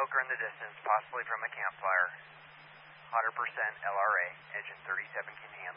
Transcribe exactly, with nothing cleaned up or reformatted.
smoker in the distance, possibly from a campfire. one hundred percent L R A, engine thirty-seven can handle.